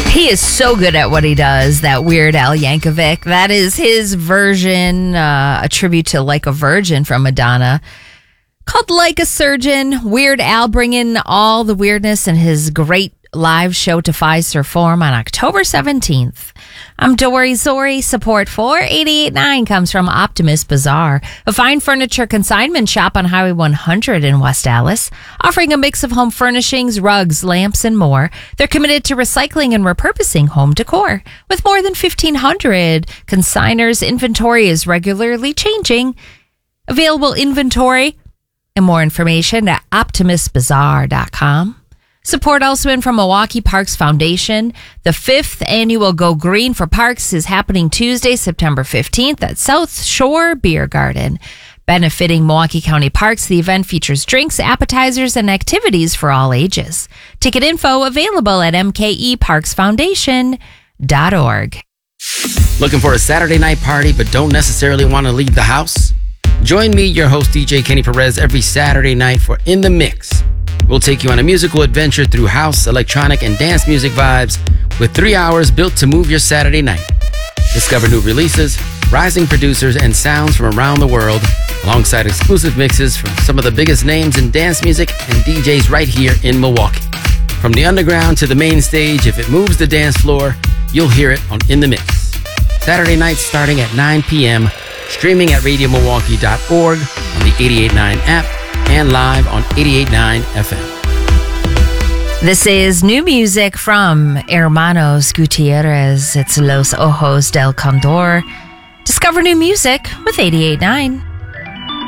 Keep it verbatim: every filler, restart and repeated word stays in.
He is so good at what he does, that Weird Al Yankovic. That is his version, uh, a tribute to Like a Virgin from Madonna, called Like a Surgeon. Weird Al bringing all the weirdness in his great live show to Fiserv Forum on October seventeenth. I'm Dory Zori. Support for eighty-eight point nine comes from Optimist Bazaar, a fine furniture consignment shop on Highway one hundred in West Allis, offering a mix of home furnishings, rugs, lamps, and more. They're committed to recycling and repurposing home decor. With more than fifteen hundred consigners, inventory is regularly changing. Available inventory and more information at optimist bazaar dot com. Support also in from Milwaukee Parks Foundation. The fifth annual Go Green for Parks is happening Tuesday, September fifteenth at South Shore Beer Garden. Benefiting Milwaukee County Parks, the event features drinks, appetizers, and activities for all ages. Ticket info available at m k e parks foundation dot org. Looking for a Saturday night party but don't necessarily want to leave the house? Join me, your host D J Kenny Perez, every Saturday night for In the Mix. We'll take you on a musical adventure through house, electronic, and dance music vibes with three hours built to move your Saturday night. Discover new releases, rising producers, and sounds from around the world, alongside exclusive mixes from some of the biggest names in dance music and D Js right here in Milwaukee. From the underground to the main stage, if it moves the dance floor, you'll hear it on In the Mix. Saturday nights starting at nine p.m., streaming at radio milwaukee dot org, on the eighty-eight point nine app, and live on eighty-eight point nine F M. This is new music from Hermanos Gutierrez. It's Los Ojos del Condor. Discover new music with eighty-eight point nine.